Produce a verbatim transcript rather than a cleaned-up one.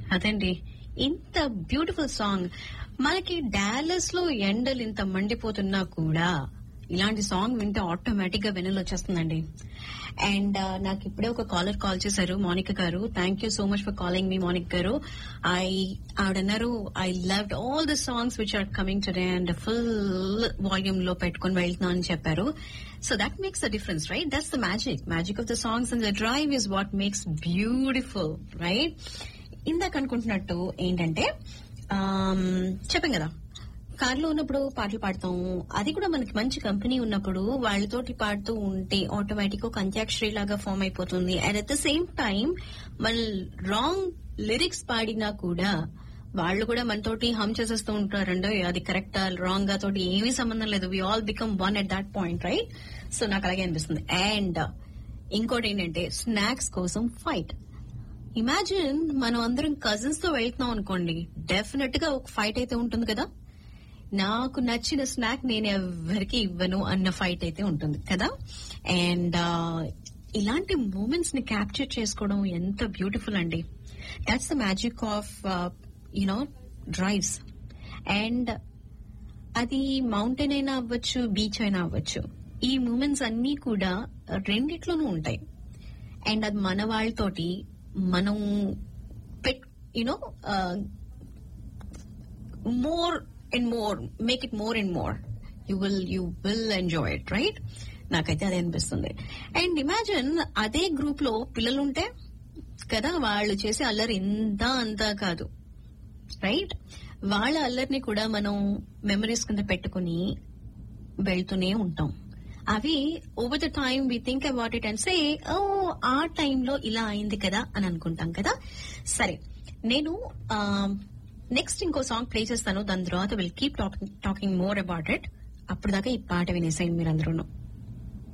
అదండి, ఇంత beautiful song. మనకి డాలస్ లో ఎండలు ఇంత మండిపోతున్నా కూడా ఇలాంటి సాంగ్ వింటే ఆటోమేటిక్ గా వెనులు వచ్చేస్తుందండి. అండ్ నాకు ఇప్పుడే ఒక కాలర్ కాల్ చేశారు, మోనిక గారు. Thank you so much for calling me Monica గారు. I ఆవిడన్నారు I loved all the songs which are coming today and full volume లో పెట్టుకుని వెళ్తున్నా అని చెప్పారు. So that makes the difference, right? That's the magic magic of the songs and the drive is what makes beautiful, right? ఇందాక అనుకుంటున్నట్టు ఏంటంటే చెప్పాం కదా, కార్లో ఉన్నప్పుడు పాటలు పాడతాం. అది కూడా మనకి మంచి కంపెనీ ఉన్నప్పుడు వాళ్ళతోటి పాడుతూ ఉంటే ఆటోమేటిక్ ఒక అంత్యాక్షరి లాగా ఫామ్ అయిపోతుంది. And at the same time మన రాంగ్ లిరిక్స్ పాడినా కూడా వాళ్ళు కూడా మనతోటి హమ్ చేసేస్తూ ఉంటారండి. అది కరెక్టా రాంగ్ గా తోటి ఏమీ సంబంధం లేదు. We all become one at that point, right? So నాకు అలాగే అనిపిస్తుంది. అండ్ ఇంకోటి ఏంటంటే స్నాక్స్ కోసం ఫైట్. ఇమాజిన్ మనం అందరం కజిన్స్ తో వెళ్తున్నాం అనుకోండి, డెఫినెట్ గా ఒక ఫైట్ అయితే ఉంటుంది కదా. నాకు నచ్చిన స్నాక్ నేను ఎవరికి ఇవ్వను అన్న ఫైట్ అయితే ఉంటుంది కదా. అండ్ ఇలాంటి మూమెంట్స్ ని క్యాప్చర్ చేసుకోవడం ఎంత బ్యూటిఫుల్ అండి. That's the magic of you know drives. And అది మౌంటైన్ అయినా అవ్వచ్చు, బీచ్ అయినా అవ్వచ్చు, ఈ మూమెంట్స్ అన్ని కూడా రెండిట్లోనూ ఉంటాయి. అండ్ అది మన వాళ్ళతోటి మనం పెట్ you know more and more, make it more and more. You will, you will enjoy it, right? నాకైతే అదే అనిపిస్తుంది. అండ్ ఇమాజిన్ అదే గ్రూప్ లో పిల్లలు ఉంటే కదా, వాళ్ళు చేసే అల్లరి ఇంత అంతా కాదు, రైట్? వాళ్ళ అల్లరిని కూడా మనం మెమరీస్ కింద పెట్టుకుని వెళ్తూనే ఉంటాం. అవి over the time we think about it and say, ఓ ఆ టైంలో ఇలా అయింది కదా అని అనుకుంటాం కదా. సరే, నేను నెక్స్ట్ ఇంకో సాంగ్ ప్లే చేస్తాను. దాని తర్వాత will keep talking more about it. అప్పుడు దాకా ఈ పాట వినేసేయండి మీరందరూ.